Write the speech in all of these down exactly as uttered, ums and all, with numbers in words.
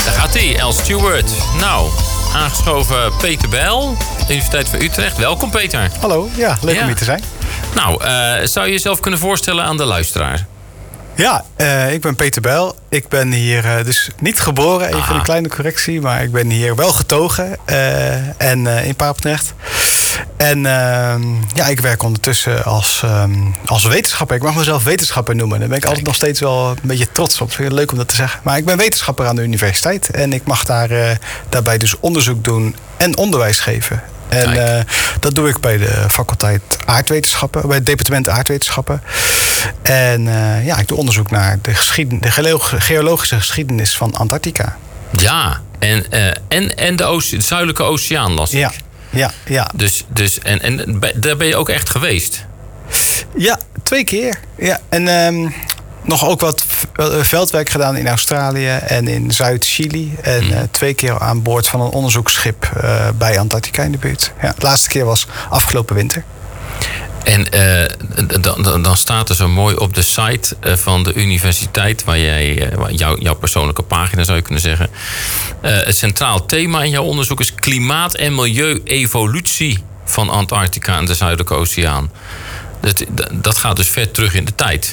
Daar gaat hij, Al Stewart. Nou, aangeschoven Peter Bijl, Universiteit van Utrecht. Welkom, Peter. Hallo, ja, leuk ja. om hier te zijn. Nou, uh, zou je jezelf kunnen voorstellen aan de luisteraar? Ja, uh, ik ben Peter Bijl. Ik ben hier uh, dus niet geboren, even Aha. een kleine correctie. Maar ik ben hier wel getogen uh, en uh, in Papendrecht. En uh, ja, ik werk ondertussen als, um, als wetenschapper. Ik mag mezelf wetenschapper noemen. Daar ben ik Kijk. altijd nog steeds wel een beetje trots op. Ik vind het leuk om dat te zeggen. Maar ik ben wetenschapper aan de universiteit. En ik mag daar, uh, daarbij dus onderzoek doen en onderwijs geven. En uh, dat doe ik bij de faculteit aardwetenschappen, bij het departement aardwetenschappen. En uh, ja, ik doe onderzoek naar de, geschieden, de geologische geschiedenis van Antarctica. Ja, en, uh, en, en de, oce- de Zuidelijke Oceaan las ik. Ja, ja, ja. Dus, dus, en, en daar ben je ook echt geweest? Ja, twee keer. Ja, en um, nog ook wat veldwerk gedaan in Australië en in Zuid-Chili. En hmm. uh, twee keer aan boord van een onderzoeksschip uh, bij Antarctica in de buurt. Ja, de laatste keer was afgelopen winter. En uh, dan, dan staat er zo mooi op de site van de universiteit, waar jij, uh, jou, jouw persoonlijke pagina zou je kunnen zeggen. Uh, het centraal thema in jouw onderzoek is klimaat- en milieu-evolutie van Antarctica en de Zuidelijke Oceaan. Dat, dat gaat dus ver terug in de tijd.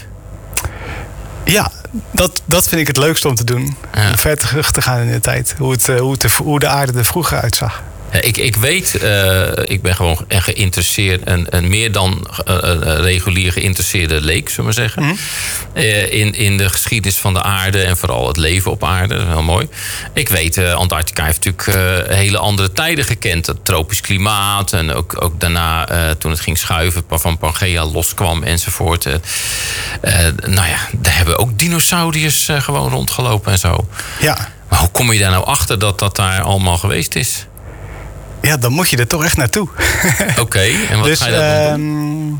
Ja, dat, dat vind ik het leukste om te doen. Ja. Om ver terug te gaan in de tijd. Hoe, het, hoe, het, hoe de aarde er vroeger uitzag. Ja, ik, ik weet, uh, ik ben gewoon een geïnteresseerd, een, een meer dan uh, regulier geïnteresseerde leek, zullen we maar zeggen. Mm-hmm. Uh, in, in de geschiedenis van de aarde en vooral het leven op aarde. Dat is heel mooi. Ik weet, uh, Antarctica heeft natuurlijk uh, hele andere tijden gekend. Het tropisch klimaat en ook, ook daarna uh, toen het ging schuiven van Pangea loskwam enzovoort. Uh, uh, nou ja, daar hebben ook dinosauriërs uh, gewoon rondgelopen en zo. Ja. Maar hoe kom je daar nou achter dat dat daar allemaal geweest is? Ja, dan moet je er toch echt naartoe. Oké, okay, en wat dus, ga je dan uh, doen?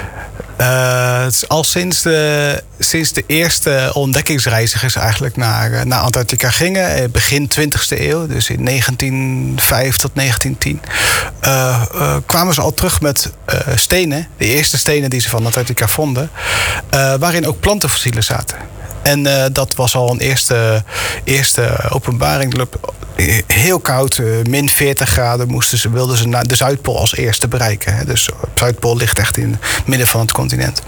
Uh, al sinds de, sinds de eerste ontdekkingsreizigers eigenlijk naar, naar Antarctica gingen, begin twintigste eeuw, dus in negentien vijf tot negentien tien, uh, uh, kwamen ze al terug met uh, stenen, de eerste stenen die ze van Antarctica vonden, uh, waarin ook plantenfossielen zaten. En uh, dat was al een eerste, eerste openbaring. Heel koud, uh, min veertig graden moesten ze, wilden ze naar de Zuidpool als eerste bereiken. Hè. Dus de Zuidpool ligt echt in het midden van het continent.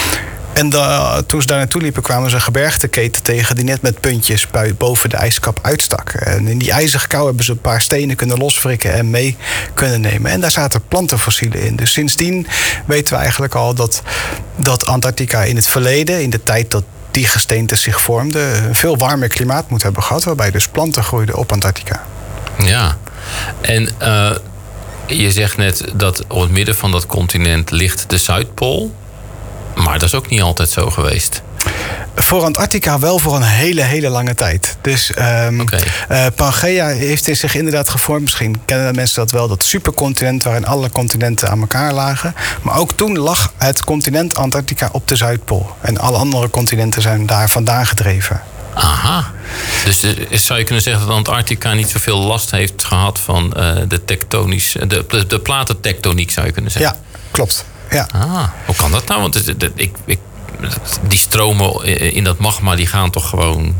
En da, toen ze daar naartoe liepen, kwamen ze een gebergteketen tegen die net met puntjes boven de ijskap uitstak. En in die ijzige kou hebben ze een paar stenen kunnen loswrikken en mee kunnen nemen. En daar zaten plantenfossielen in. Dus sindsdien weten we eigenlijk al dat, dat Antarctica in het verleden, in de tijd dat die gesteentes zich vormden, een veel warmer klimaat moet hebben gehad, waarbij dus planten groeiden op Antarctica. Ja, en uh, je zegt net dat op het midden van dat continent ligt de Zuidpool, maar dat is ook niet altijd zo geweest. Voor Antarctica wel voor een hele, hele lange tijd. Dus um, okay. uh, Pangea heeft zich inderdaad gevormd. Misschien kennen mensen dat wel, dat supercontinent waarin alle continenten aan elkaar lagen. Maar ook toen lag het continent Antarctica op de Zuidpool. En alle andere continenten zijn daar vandaan gedreven. Aha. Dus zou je kunnen zeggen dat Antarctica niet zoveel last heeft gehad van uh, de tektonische, de, de platentectoniek, zou je kunnen zeggen? Ja, klopt. Ja. Ah, hoe kan dat nou? Want het, het, ik, ik die stromen in dat magma, die gaan toch gewoon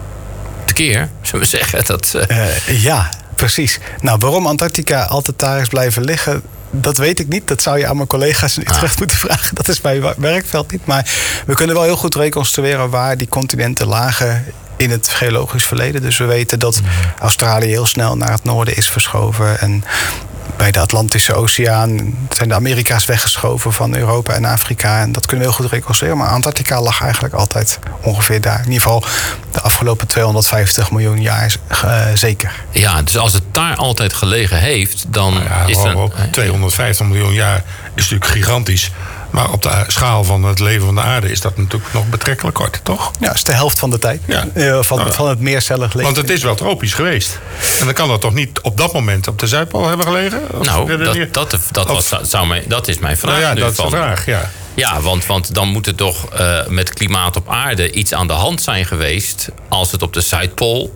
tekeer, zullen we zeggen? Dat, uh... Uh, ja, precies. Nou, waarom Antarctica altijd daar is blijven liggen, dat weet ik niet. Dat zou je aan mijn collega's in Utrecht ah. moeten vragen. Dat is mijn werkveld niet. Maar we kunnen wel heel goed reconstrueren waar die continenten lagen in het geologisch verleden. Dus we weten dat Australië heel snel naar het noorden is verschoven. En bij de Atlantische Oceaan zijn de Amerika's weggeschoven van Europa en Afrika. En dat kunnen we heel goed reconstrueren. Maar Antarctica lag eigenlijk altijd ongeveer daar. In ieder geval de afgelopen tweehonderdvijftig miljoen jaar uh, zeker. Ja, dus als het daar altijd gelegen heeft, dan nou ja, is ho, er... ho, tweehonderdvijftig miljoen jaar is natuurlijk gigantisch. Maar op de schaal van het leven van de aarde is dat natuurlijk nog betrekkelijk kort, toch? Ja, dat is de helft van de tijd. Ja. Uh, van, nou, van het meercellig leven. Want het is wel tropisch geweest. En dan kan dat toch niet op dat moment op de Zuidpool hebben gelegen? Of nou, dat, dat, dat, of, was, zou mij, dat is mijn vraag. Nou ja, nu dat van, is de vraag, ja. Ja, want, want dan moet er toch uh, met klimaat op aarde iets aan de hand zijn geweest als het op de Zuidpool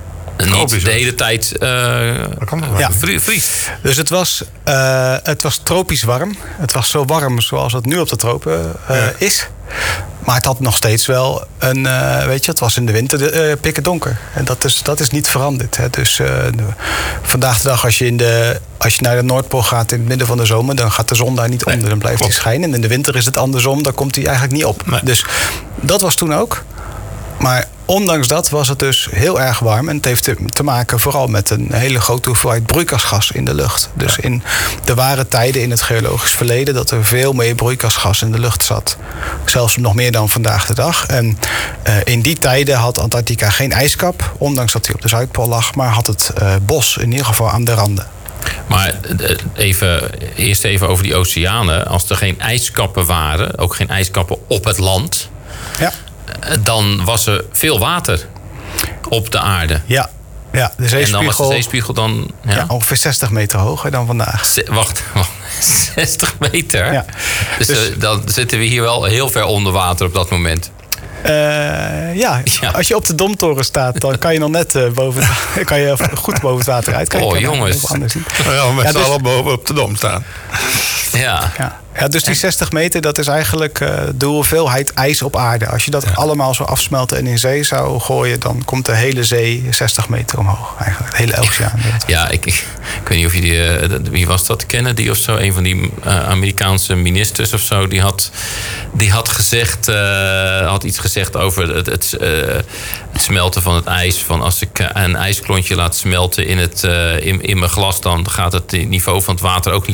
niet de hele tijd uh, ja. vriest. Dus het was, uh, het was tropisch warm. Het was zo warm zoals het nu op de tropen uh, ja. is. Maar het had nog steeds wel een, uh, weet je, het was in de winter uh, pikken donker. En dat is, dat is niet veranderd. Hè. Dus uh, de, vandaag de dag, als je, in de, als je naar de Noordpool gaat in het midden van de zomer, dan gaat de zon daar niet nee, onder, dan blijft hij schijnen. En in de winter is het andersom, dan komt hij eigenlijk niet op. Nee. Dus dat was toen ook. Maar ondanks dat was het dus heel erg warm. En het heeft te, te maken vooral met een hele grote hoeveelheid broeikasgas in de lucht. Dus in, er waren tijden in het geologisch verleden dat er veel meer broeikasgas in de lucht zat. Zelfs nog meer dan vandaag de dag. En uh, in die tijden had Antarctica geen ijskap, ondanks dat hij op de Zuidpool lag, maar had het uh, bos in ieder geval aan de randen. Maar even, eerst even over die oceanen. Als er geen ijskappen waren, ook geen ijskappen op het land, ja, dan was er veel water op de aarde. Ja, ja, de zeespiegel. En dan was de zeespiegel dan ja? Ja, ongeveer zestig meter hoger dan vandaag. Z- wacht, wacht, zestig meter? Ja. Dus, dus uh, dan zitten we hier wel heel ver onder water op dat moment. Uh, ja, ja, als je op de Domtoren staat, dan kan je nog net uh, boven het, kan je goed boven het water uitkijken. Oh, jongens. Ja, met ja, z'n dus, allen boven op de Dom staan. Ja. ja. Ja, dus die zestig meter, dat is eigenlijk uh, de hoeveelheid ijs op aarde. Als je dat ja. allemaal zou afsmelten en in zee zou gooien, dan komt de hele zee zestig meter omhoog. Eigenlijk, de hele oceaan. Ja, ik, ik, ik weet niet of je die, uh, wie was dat, Kennedy of zo? Een van die uh, Amerikaanse ministers of zo, die had, die had gezegd, uh, had iets gezegd over het, het, uh, het smelten van het ijs. Van als ik uh, een ijsklontje laat smelten in, het, uh, in, in mijn glas, dan gaat het niveau van het water ook niet